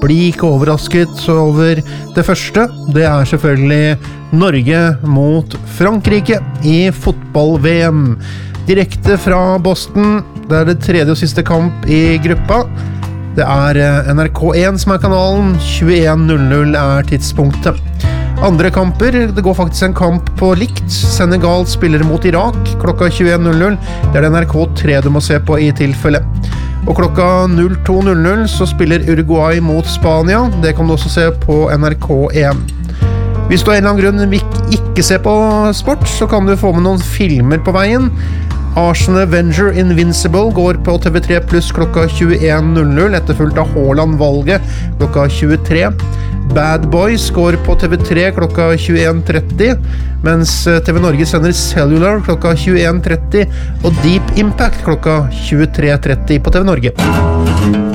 bli ikke overrasket over det første. Det selvfølgelig Norge mot Frankrike i fotball-VM. Direkte fra Boston. Det det tredje og siste kamp i gruppa. Det NRK1 som kanalen. 21:00 tidspunktet. Andre kamper, det går faktisk en kamp på likt. Senegal spiller mot Irak klokka 21:00. Det det NRK3 du må se på i tilfelle. Og klokka 02:00 så spiller Uruguay mot Spania. Det kan du også se på NRK1. Hvis du av en eller annen grunn ikke ser på sport, så kan du få med noen filmer på veien. Arsenal Avenger Invincible går på TV3 Plus klokka 21:00, etterfulgt av Haaland-valget klokka 23. Bad Boys går på TV3 klokka 21:30, mens TV Norge sender Cellular klokka 21:30 og Deep Impact klokka 23:30 på TV Norge.